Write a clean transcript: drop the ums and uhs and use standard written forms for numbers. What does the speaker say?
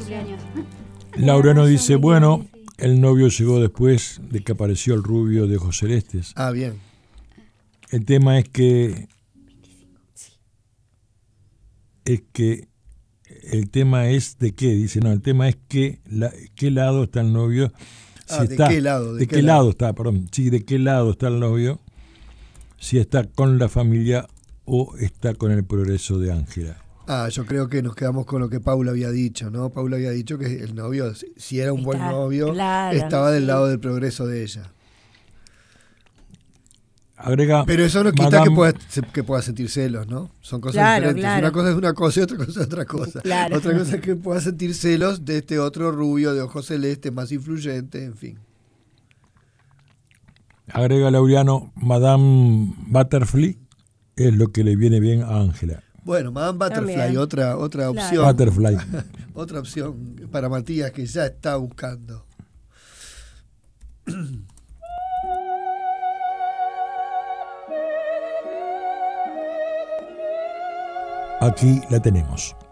cumpleaños. Laureano dice, bueno, el novio llegó después de que apareció el rubio de ojos celestes. Ah, bien. El tema es que el tema es de qué, dice, no, el tema es que qué lado está el novio. Si ¿de está, qué lado? ¿De qué lado está? Perdón, sí, ¿de qué lado está el novio? Si está con la familia o está con el progreso de Ángela. Yo creo que nos quedamos con lo que Paula había dicho, ¿no? Paula había dicho que el novio, si era un buen novio, claro, estaba del lado del progreso de ella. Agrega, pero eso no quita que pueda sentir celos, ¿no? Son cosas diferentes. Claro. Una cosa es una cosa y otra cosa es otra cosa. Claro. Otra cosa es que pueda sentir celos de este otro rubio de ojos celestes, más influyente, en fin. Agrega Laureano, Madame Butterfly es lo que le viene bien a Ángela. Bueno, Madame Butterfly, También. otra opción. Butterfly. Otra opción para Matías que ya está buscando. Aquí la tenemos.